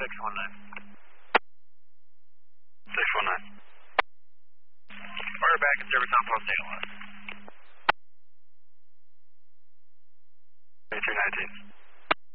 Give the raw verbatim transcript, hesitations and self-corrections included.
six one nine. six one nine. Order back in service outpost Saint Louis. three nineteen.